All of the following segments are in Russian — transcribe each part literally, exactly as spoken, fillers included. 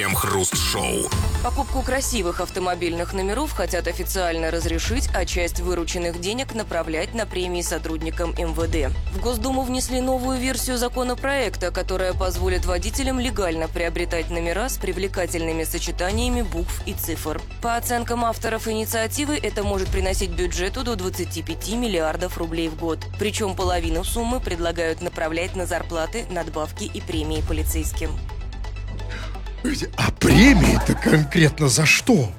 Крем-хруст-шоу. Покупку красивых автомобильных номеров хотят официально разрешить, а часть вырученных денег направлять на премии сотрудникам эм вэ дэ. В Госдуму внесли новую версию законопроекта, которая позволит водителям легально приобретать номера с привлекательными сочетаниями букв и цифр. По оценкам авторов инициативы, это может приносить бюджету до двадцати пяти миллиардов рублей в год. Причем половину суммы предлагают направлять на зарплаты, надбавки и премии полицейским. А премии-то конкретно за что?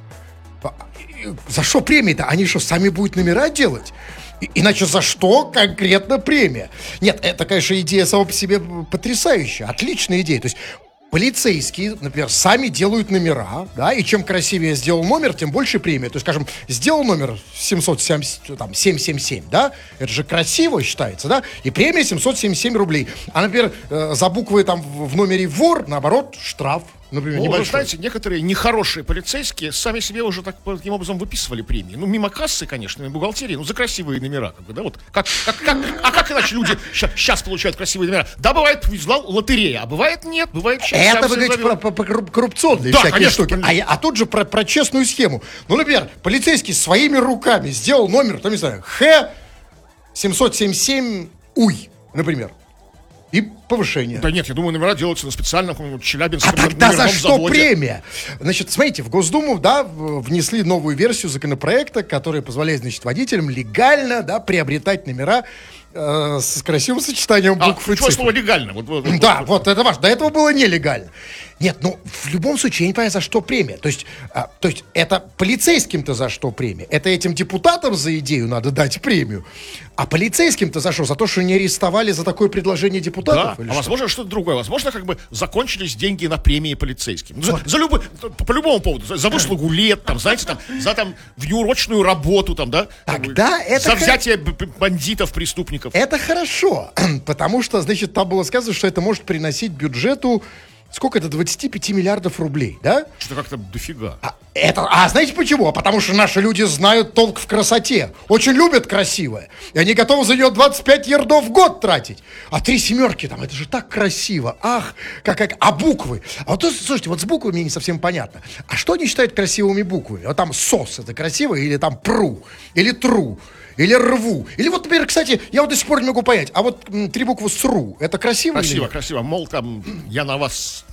За что премии-то? Они что, сами будут номера делать? И, иначе за что конкретно премия? Нет, это, конечно, идея сама по себе потрясающая, отличная идея. То есть полицейские, например, сами делают номера, да, и чем красивее сделал номер, тем больше премия. То есть, скажем, сделал номер семьсот семьдесят семь, да, это же красиво считается, да, и премия семьсот семьдесят семь рублей. А, например, за буквы там в номере вор, наоборот, штраф. Например, ну, небольшой. вы знаете, некоторые нехорошие полицейские сами себе уже так, таким образом выписывали премии. Ну, мимо кассы, конечно, мимо бухгалтерии, ну, за красивые номера. Как бы, да, вот, как, как, как, а как иначе люди сейчас получают красивые номера? Да, бывает, повезла лотерея, а бывает нет, бывает... Это вы говорите про, про, про коррупционные да, всякие конечно, штуки. А, а тут же про, про честную схему. Ну, например, полицейский своими руками сделал номер, там, не знаю, Х семьсот семьдесят семь УЙ, например. И повышение. Да нет, я думаю, номера делаются на специальном Челябинском а тогда за что заводе. Премия? Значит, смотрите, в Госдуму, да, внесли новую версию законопроекта, которая позволяет, значит, водителям легально, да, приобретать номера э, с красивым сочетанием букв а, и цифр. слово легально? Вот, вот, да, вот, вот это важно. До этого было нелегально. Нет, ну, в любом случае, я не понимаю, за что премия. То есть, а, то есть это полицейским-то за что премия? Это этим депутатам за идею надо дать премию. А полицейским-то за что? За то, что не арестовали за такое предложение депутатов? Да, или а что? возможно что-то другое. Возможно, как бы закончились деньги на премии полицейским. За, за любой, по, по любому поводу. За, за выслугу лет, там, знаете, там, за там внеурочную работу, там, да? Тогда там, это... За взятие б- бандитов, преступников. Это хорошо, потому что, значит, там было сказано, что это может приносить бюджету... Сколько это? двадцать пять миллиардов рублей, да? Что-то как-то дофига. А, это, а знаете почему? А потому что наши люди знают толк в красоте. Очень любят красивое. И они готовы за нее двадцать пять ярдов в год тратить. А три семерки там, это же так красиво. Ах, как, как. А буквы? А вот, слушайте, вот с буквами мне не совсем понятно. А что они считают красивыми буквами? Вот там сос, это красиво? Или там пру? Или тру? Или рву. Или вот, например, кстати, я вот до сих пор не могу понять, а вот м, три буквы СРУ, это красиво? Красиво, красиво. Мол, там, я на вас...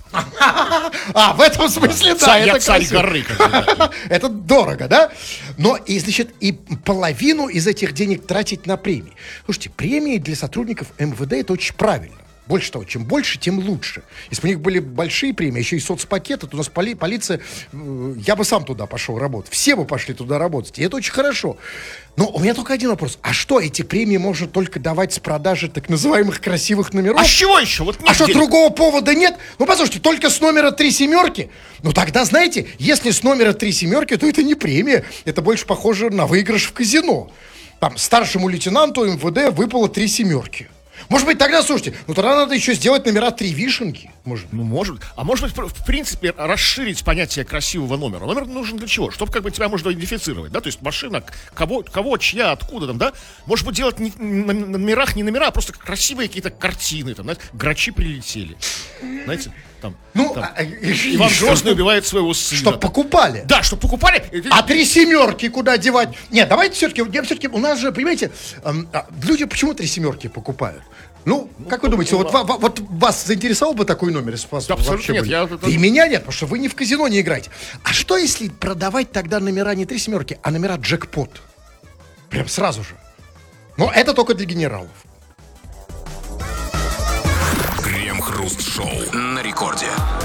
А, в этом смысле, да, я это царь красиво. горы. Как это дорого, да? Но, и, значит, и половину из этих денег тратить на премии. Слушайте, премии для сотрудников эм вэ дэ это очень правильно. Больше того, чем больше, тем лучше. Если бы у них были большие премии, еще и соцпакеты, то у нас поли, полиция... Э, я бы сам туда пошел работать. Все бы пошли туда работать. И это очень хорошо. Но у меня только один вопрос. А что, эти премии можно только давать с продажи так называемых красивых номеров? А с чего еще? Вот а что, другого повода нет? Ну, послушайте, только с номера три семерки? Ну, тогда, знаете, если с номера три семерки, то это не премия. Это больше похоже на выигрыш в казино. Там старшему лейтенанту эм вэ дэ выпало три семерки. Может быть, тогда, слушайте, ну тогда надо еще сделать номера три вишенки. Может. Ну, может. А может быть, в принципе, расширить понятие красивого номера. Номер нужен для чего? Чтобы как бы тебя можно идентифицировать, да? То есть машина, кого, кого, чья, откуда там, да? Может быть, делать не, на, на номерах не номера, а просто красивые какие-то картины, там, знаете, грачи прилетели. Знаете, там, ну, там а, и, Иван что, Грозный убивает своего сына. Чтоб покупали. Да, чтоб покупали. А три семерки куда девать? Нет, давайте все-таки, все-таки у нас же, понимаете, эм, люди почему три семерки покупают? Ну, ну, как вы думаете, ну, вот, да. вот, вот вас заинтересовал бы такой номер? Если вас да, абсолютно нет. Я, и меня нет, потому что вы не в казино не играете. А что, если продавать тогда номера не три семерки, а номера джекпот? Прям сразу же. Но это только для генералов. Крем-хруст-шоу на рекорде.